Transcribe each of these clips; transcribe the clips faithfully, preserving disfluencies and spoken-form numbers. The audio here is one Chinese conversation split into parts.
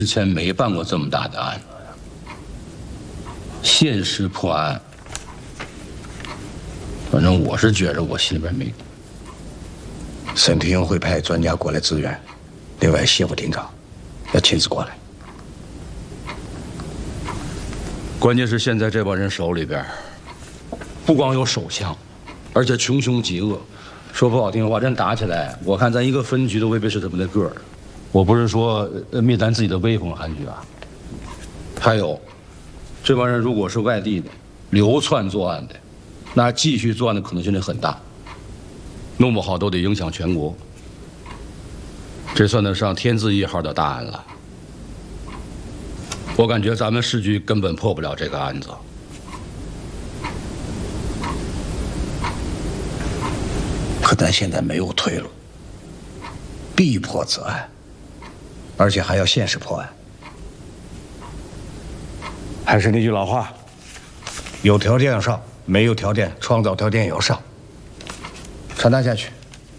之前没办过这么大的案子，现实破案，反正我是觉着我心里边没底。 沈廷会派专家过来支援，另外谢副厅长要亲自过来。 关键是现在这帮人手里边，不光有手枪，而且穷凶极恶。说不好听的话，真打起来，我看咱一个分局都未必是他们的个儿。我不是说灭咱自己的威风，韩局啊。还有，这帮人如果是外地的，流窜作案的，那继续作案的可能性就很大，弄不好都得影响全国。这算得上天字一号的大案了。我感觉咱们市局根本破不了这个案子。 可咱现在没有退路，必破此案，而且还要现实破案。还是那句老话，有条件要上，没有条件创造条件也要上。传达下去，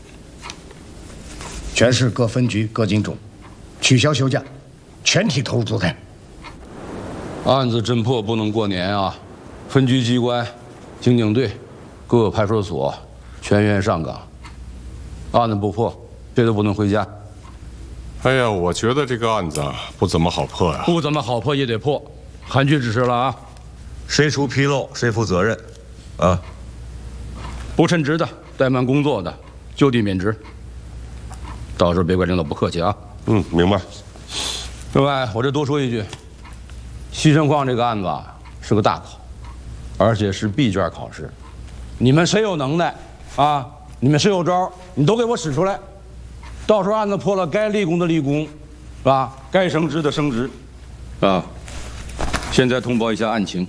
全市各分局各警种取消休假，全体投入作战。 案子侦破不能过年啊！分局机关、刑警队、各派出所全员上岗。案子不破，谁都不能回家。 哎呀，我觉得这个案子不怎么好破呀。 不怎么好破也得破，韩局指示了啊！ 谁出纰漏谁负责任，啊！ 不称职的、怠慢工作的，就地免职。到时候别怪领导不客气啊！ 嗯，明白。 另外，我这多说一句，西城矿这个案子啊是个大考，而且是闭卷考试。你们谁有能耐啊？你们谁有招，你都给我使出来。到时候案子破了，该立功的立功，是吧？该升职的升职，啊！现在通报一下案情。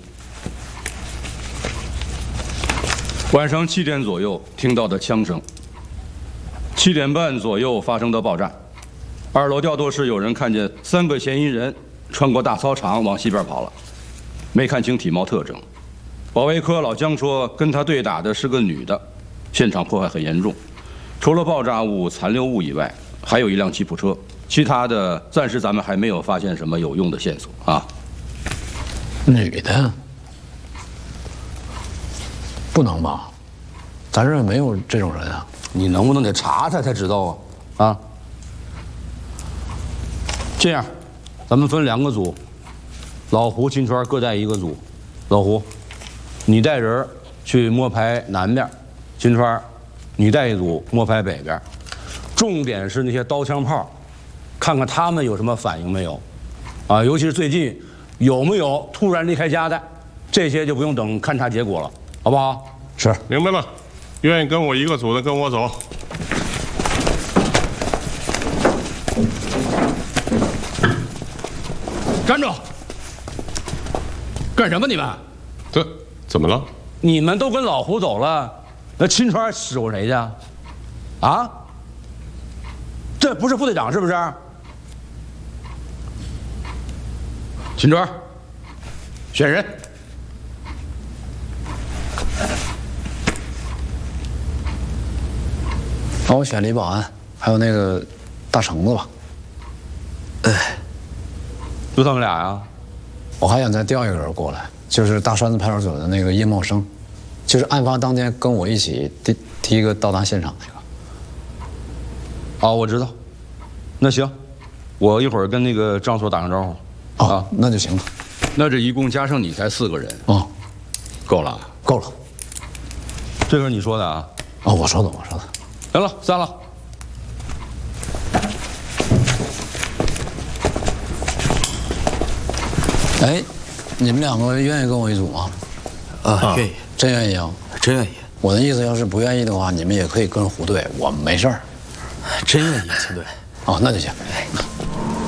晚上七点左右听到的枪声，七点半左右发生的爆炸。二楼调度室有人看见三个嫌疑人穿过大操场往西边跑了，没看清体貌特征。保卫科老姜说，跟他对打的是个女的，现场破坏很严重，除了爆炸物、残留物以外，还有一辆吉普车。其他的暂时咱们还没有发现什么有用的线索啊。 女的？不能吧？咱这儿没有这种人啊。 你能不能得查查才知道啊？啊？这样，咱们分两个组，老胡、秦川各带一个组。老胡，你带人去摸排南边；秦川，你带一组摸排北边。重点是那些刀枪炮，看看他们有什么反应没有，啊，尤其是最近有没有突然离开家的，这些就不用等勘察结果了，好不好？ 是， 明白了。愿意跟我一个组的跟我走。 站住！干什么你们？ 这怎么了？ 你们都跟老胡走了，那秦川使唤谁去？啊？这不是副队长是不是？秦川，选人。 帮我选李保安，还有那个大橙子吧。 哎，就他们俩呀？ 我还想再调一个人过来，就是大栓子派出所的那个叶茂生，就是案发当天跟我一起第第一个到达现场那个。 哦，我知道。那行，我一会儿跟那个张所打声招呼。 哦， 啊， 那就行了。 那这一共加上你才四个人。 哦， 够了， 够了。 这个是你说的啊？ 哦，我说的，我说的。 行了，散了。 哎，你们两个愿意跟我一组吗？ 啊，愿意， 真愿意啊？ 真愿意。 我的意思，要是不愿意的话，你们也可以跟胡队，我们没事儿。 真愿意，秦队。 哦，那就行。 哎。